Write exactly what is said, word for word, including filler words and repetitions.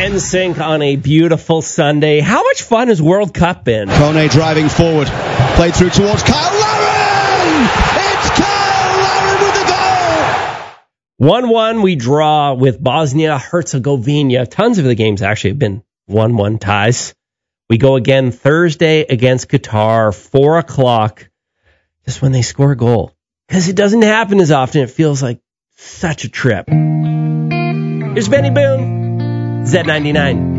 N Sync on a beautiful Sunday. How much fun has World Cup been? Kone driving forward. Played through towards Kyle Larin! It's Kyle Larin with the goal! one one, we draw with Bosnia-Herzegovina. Tons of the games actually have been one one ties. We go again Thursday against Qatar, four o'clock, just when they score a goal. Because it doesn't happen as often. It feels like such a trip. Here's Benny Boone, Z ninety-nine.